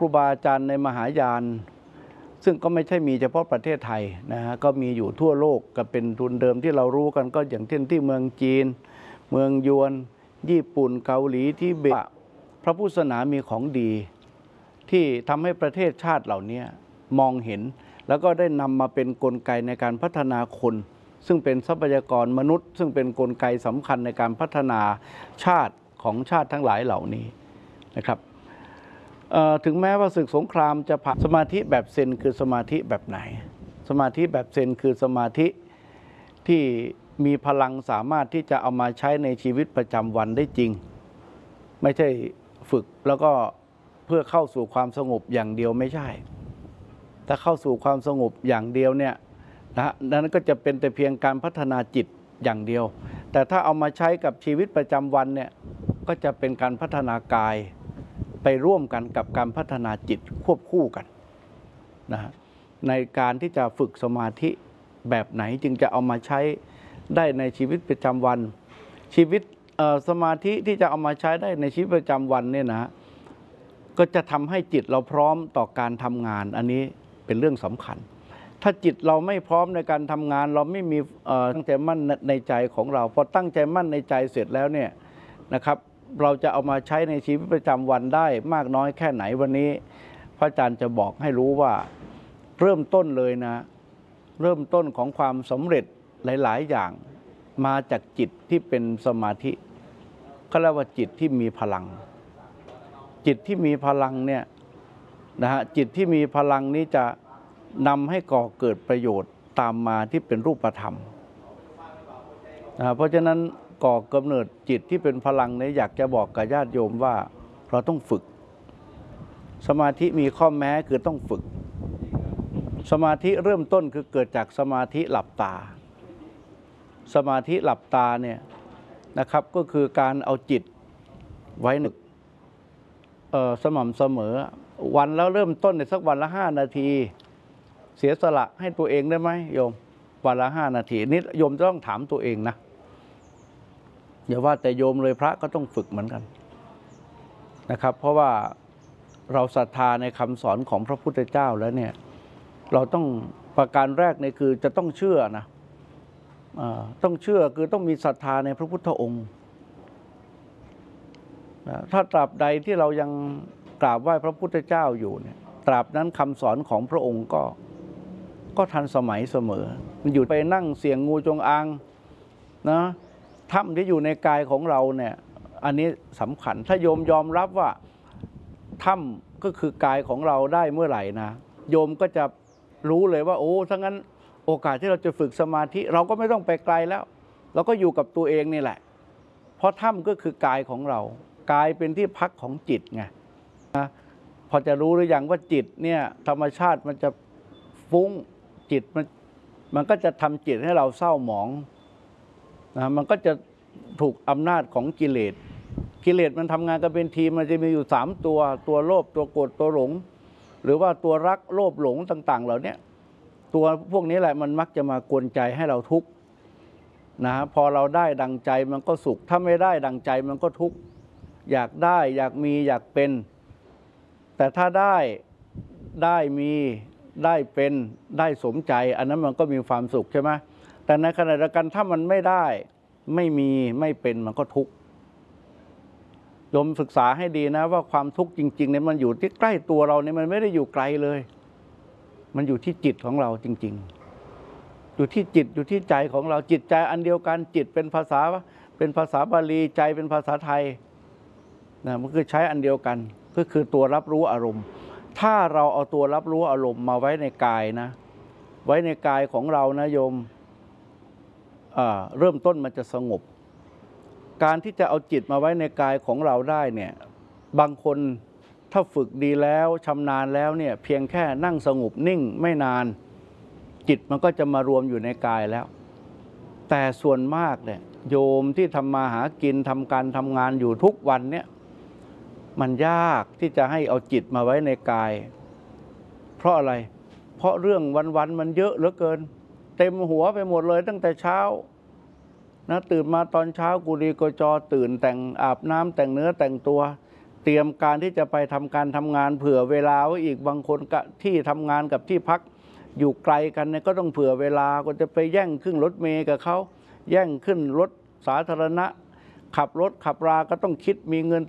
รูบาอาจารย์ในมหายานซึ่งก็ไม่ใช่มีเฉพาะประเทศไทยนะฮะก็มีอยู่ทั่วโลกก็เป็นทุนเดิมที่เรารู้กันก็อย่างเช่นที่เมืองจีนเมืองยวนญี่ปุ่นเกาหลีทิเบตพระพุทธศาสนามีของดีที่ทำให้ประเทศชาติเหล่านี้มองเห็นแล้วก็ได้นำมาเป็นกลไกในการพัฒนาคนซึ่งเป็นทรัพยากรมนุษย์ซึ่งเป็นกลไกสำคัญในการพัฒนาชาติของชาติทั้งหลายเหล่านี้นะครับถึงแม้ว่าศึกสงครามจะผ่านสมาธิแบบเซนคือสมาธิแบบไหนสมาธิแบบเซนคือสมาธิที่มีพลังสามารถที่จะเอามาใช้ในชีวิตประจำวันได้จริงไม่ใช่ฝึกแล้วก็เพื่อเข้าสู่ความสงบอย่างเดียวไม่ใช่ถ้าเข้าสู่ความสงบอย่างเดียวเนี่ยนั้นก็จะเป็นแต่เพียงการพัฒนาจิตอย่างเดียวแต่ถ้าเอามาใช้กับชีวิตประจำวันเนี่ยก็จะเป็นการพัฒนากายไปร่วมกันกับการพัฒนาจิตควบคู่กันนะในการที่จะฝึกสมาธิแบบไหนจึงจะเอามาใช้ได้ในชีวิตประจำวันชีวิตสมาธิที่จะเอามาใช้ได้ในชีวิตประจำวันเนี่ยนะก็จะทำให้จิตเราพร้อมต่อการทำงานอันนี้เป็นเรื่องสำคัญถ้าจิตเราไม่พร้อมในการทำงานเราไม่มีตั้งใจมั่นในใจของเราพอตั้งใจมั่นในใจเสร็จแล้วเนี่ยนะครับเราจะเอามาใช้ในชีวิตประจำวันได้มากน้อยแค่ไหนวันนี้พระอาจารย์จะบอกให้รู้ว่าเริ่มต้นเลยนะเริ่มต้นของความสำเร็จหลายๆอย่างมาจากจิตที่เป็นสมาธิเขาเรียกว่าจิตที่มีพลังจิตที่มีพลังเนี่ยนะฮะจิตที่มีพลังนี้จะนำให้ก่อเกิดประโยชน์ตามมาที่เป็นรูปธรรมเพราะฉะนั้นก่อกำเนิดจิตที่เป็นพลังเนี่ยอยากจะบอกกับญาติโยมว่าเราต้องฝึกสมาธิมีข้อแม้คือต้องฝึกสมาธิเริ่มต้นคือเกิดจากสมาธิหลับตาสมาธิหลับตาเนี่ยนะครับก็คือการเอาจิตไว้นึกสม่ำเสมอวันแล้วเริ่มต้นในสักวันละ5 นาทีเสียสละให้ตัวเองได้ไหมโยมวันละ5 นาทีนี่โยมต้องถามตัวเองนะอย่าว่าแต่โยมเลยพระก็ต้องฝึกเหมือนกันนะครับเพราะว่าเราศรัทธาในคำสอนของพระพุทธเจ้าแล้วเนี่ยเราต้องประการแรกเนี่ยคือจะต้องเชื่อนะต้องเชื่อคือต้องมีศรัทธาในพระพุทธองค์ถ้าตราบใดที่เรายังกราบไหว้พระพุทธเจ้าอยู่เนี่ยตราบนั้นคำสอนของพระองค์ก็ทันสมัยเสมอมันอยู่ไปนั่งเสี่ยงงูจงอางนะถ้ำที่อยู่ในกายของเราเนี่ยอันนี้สำคัญถ้าโยมยอมรับว่าถ้ำก็คือกายของเราได้เมื่อไหร่นะโยมก็จะรู้เลยว่าโอ้ถ้างั้นโอกาสที่เราจะฝึกสมาธิเราก็ไม่ต้องไปไกลแล้วเราก็อยู่กับตัวเองนี่แหละเพราะถ้ำก็คือกายของเรากายเป็นที่พักของจิตไงนะพอจะรู้หรือยังว่าจิตเนี่ยธรรมชาติมันจะฟุ้งจิตมันก็จะทำจิตให้เราเศร้าหมองนะมันก็จะถูกอำนาจของกิเลสมันทำงานกันเป็นทีมมันจะมีอยู่3ตัวโลภตัวโกรธตัวหลงหรือว่าตัวรักโลภหลงต่างๆเหล่านี้ตัวพวกนี้แหละมันมักจะมากวนใจให้เราทุกข์นะพอเราได้ดังใจมันก็สุขถ้าไม่ได้ดังใจมันก็ทุกข์อยากได้อยากมีอยากเป็นแต่ถ้าได้มีได้เป็นได้สมใจอันนั้นมันก็มีความสุขใช่ไหมแต่ในขณะเดียวกันถ้ามันไม่ได้ไม่มีไม่เป็นมันก็ทุกข์โยมศึกษาให้ดีนะว่าความทุกข์จริงๆเนี่ยมันอยู่ที่ใกล้ตัวเราเนี่ยมันไม่ได้อยู่ไกลเลยมันอยู่ที่จิตของเราจริงๆอยู่ที่จิตอยู่ที่ใจของเราจิตใจอันเดียวกันจิตเป็นภาษาบาลีใจเป็นภาษาไทยนะมันคือใช้อันเดียวกันก็คือตัวรับรู้อารมณ์ถ้าเราเอาตัวรับรู้อารมณ์มาไว้ในกายนะไว้ในกายของเรานะโยมเริ่มต้นมันจะสงบการที่จะเอาจิตมาไว้ในกายของเราได้เนี่ยบางคนถ้าฝึกดีแล้วชำนาญแล้วเนี่ยเพียงแค่นั่งสงบนิ่งไม่นานจิตมันก็จะมารวมอยู่ในกายแล้วแต่ส่วนมากเนี่ยโยมที่ทำมาหากินทำการทำงานอยู่ทุกวันเนี่ยมันยากที่จะให้เอาจิตมาไว้ในกายเพราะอะไรเพราะเรื่องวันๆมันเยอะเหลือเกินเต็มหัวไปหมดเลยตั้งแต่เช้านะตื่นมาตอนเช้ากุลีกุจอตื่นแต่งอาบน้ำแต่งเนื้อแต่งตัวเตรียมการที่จะไปทำการทำงานเผื่อเวลาไว้อีกบางคนก็ที่ทำงานกับที่พักอยู่ไกลกันเนี่ยก็ต้องเผื่อเวลาก็จะไปแย่งขึ้นรถเมล์กับเขาแย่งขึ้นรถสาธารณะขับรถขับราก็ต้องคิดมีเงิน